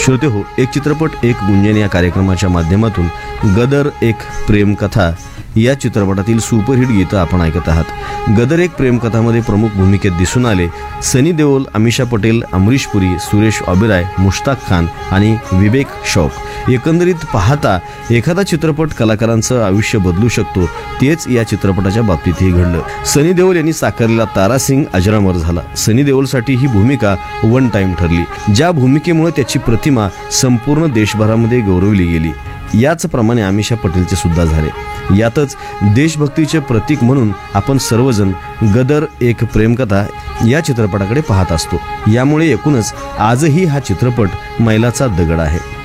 श्रोते हो, एक चित्रपट एक गुंजन या कार्यक्रमाच्या माध्यमातून गदर एक प्रेमकथा या चित्रपटातील सुपरहिट गीतं आपण ऐकत आहात। गदर एक प्रेमकथामध्ये प्रमुख भूमिकेत दिसून आले सनी देओल, अमिषा पटेल, अमरीश पुरी, सुरेश ओबेरॉय, मुश्ताक खान आणि विवेक शौक। एकंदरीत पाहता एखादा चित्रपट कलाकारांचं आयुष्य बदलू शकतो, तेच या चित्रपटाच्या बाबतीतही घडलं। सनी देओल यांनी साकारलेला तारा सिंग अजरामर झाला। सनी देओलसाठी ही भूमिका वन टाइम ठरली, ज्या भूमिकेमुळे त्याची प्रतिमा संपूर्ण देशभरामध्ये गौरवली गेली। याचप्रमाणे अमिषा पटेलचे सुद्धा झाले। यातच देशभक्तीचे प्रतीक म्हणून आपण सर्वजण गदर एक प्रेमकथा या चित्रपटाकडे पाहत असतो। यामुळे एकूणच आजही हा चित्रपट मैलाचा दगड आहे।